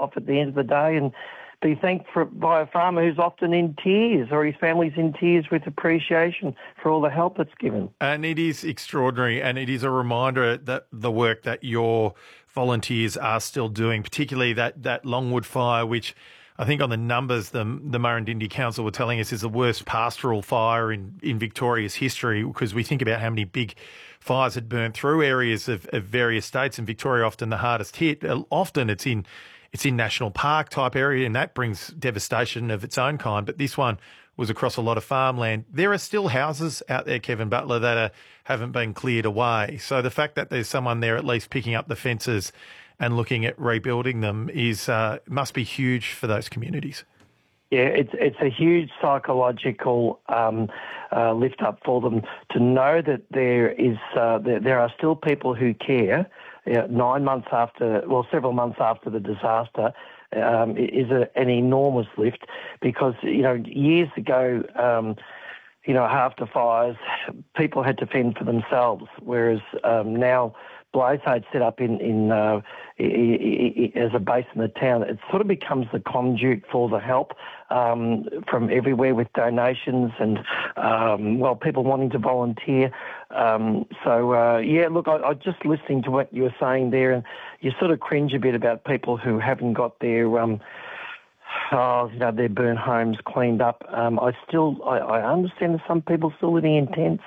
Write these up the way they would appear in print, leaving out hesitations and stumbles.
off at the end of the day and be thanked by a farmer who's often in tears, or his family's in tears with appreciation for all the help that's given. And it is extraordinary, and it is a reminder that the work that your volunteers are still doing, particularly that Longwood fire, which I think on the numbers the Murrindindi Council were telling us is the worst pastoral fire in Victoria's history, because we think about how many big fires had burned through areas of various states, and Victoria often the hardest hit. Often it's in national park type area, and that brings devastation of its own kind. But this one was across a lot of farmland. There are still houses out there, Kevin Butler, that haven't been cleared away. So the fact that there's someone there at least picking up the fences and looking at rebuilding them must be huge for those communities. Yeah, it's a huge psychological lift up for them to know that there are still people who care. 9 months after, several months after the disaster, is an enormous lift, because years ago, after fires, people had to fend for themselves, whereas now Blazehead set up as a base in the town. It sort of becomes the conduit for the help from everywhere, with donations and people wanting to volunteer. Look, I just listening to what you were saying there, and you sort of cringe a bit about people who haven't got their their burnt homes cleaned up. I understand that some people still living in tents.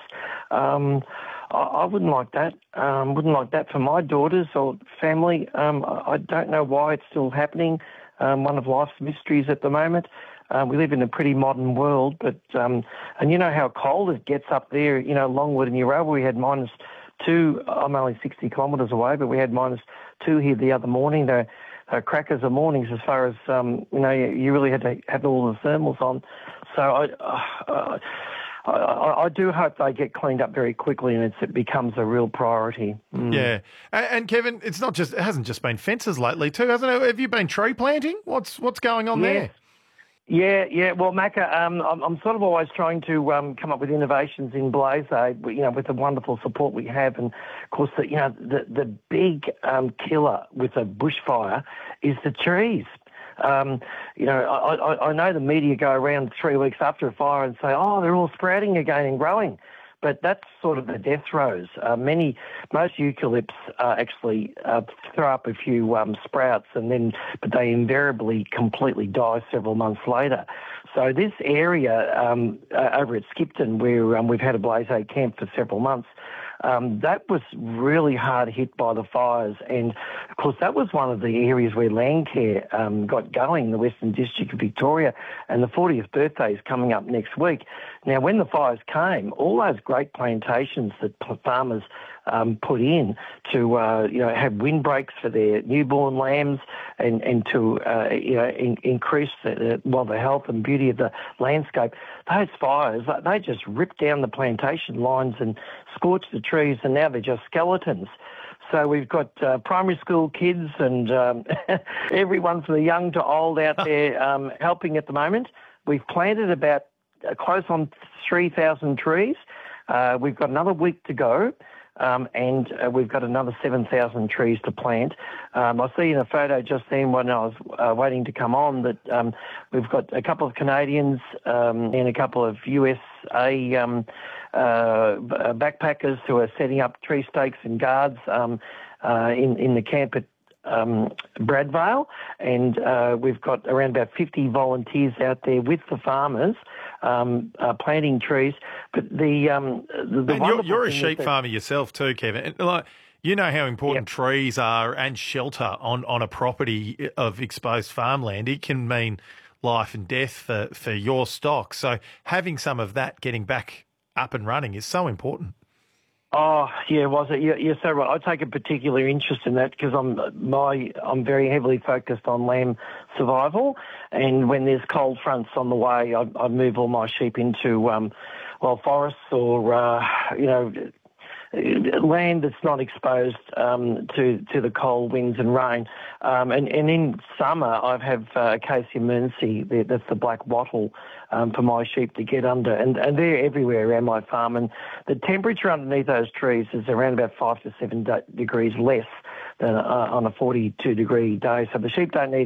I wouldn't like that. Wouldn't like that for my daughters or family. I don't know why it's still happening. One of life's mysteries at the moment. We live in a pretty modern world, but and you know how cold it gets up there. Longwood and Euroa, we had -2. I'm only 60 kilometres away, but we had -2 here the other morning. They're crackers of mornings, as far as you really had to have all the thermals on. So I do hope they get cleaned up very quickly and it becomes a real priority. Yeah. And Kevin, it hasn't just been fences lately too, hasn't it? Have you been tree planting? What's going on there? Yeah. Well, Macca, I'm sort of always trying to come up with innovations in Blazehead, with the wonderful support we have. And, of course, the big killer with a bushfire is the trees. I know the media go around 3 weeks after a fire and say, they're all sprouting again and growing. But that's sort of the death throes. Most eucalypts actually throw up a few sprouts, but they invariably completely die several months later. So this area over at Skipton, where we've had a Blazehead camp for several months, that was really hard hit by the fires. And, of course, that was one of the areas where Landcare got going, the Western District of Victoria, and the 40th birthday is coming up next week. Now, when the fires came, all those great plantations that farmers put in to have windbreaks for their newborn lambs and to increase the health and beauty of the landscape, those fires, they just ripped down the plantation lines and scorched the trees, and now they're just skeletons. So we've got primary school kids and everyone from the young to old out there helping at the moment. We've planted about close on 3,000 trees. We've got another week to go. And we've got another 7,000 trees to plant. I see in a photo just then when I was waiting to come on that we've got a couple of Canadians and a couple of USA backpackers who are setting up tree stakes and guards in the camp at Bradvale, and we've got around about 50 volunteers out there with the farmers planting trees. But you're a sheep farmer yourself too, Kevin. You know how important trees are and shelter on a property of exposed farmland. It can mean life and death for your stock. So having some of that getting back up and running is so important. Oh, yeah, was it? You're so right. I take a particular interest in that because I'm very heavily focused on lamb survival, and when there's cold fronts on the way, I move all my sheep into forests or land that's not exposed to the cold winds and rain. And in summer, I have Acacia Mearnsey, that's the black wattle, for my sheep to get under. And they're everywhere around my farm. And the temperature underneath those trees is around about 5 to 7 degrees less than on a 42-degree day. So the sheep don't need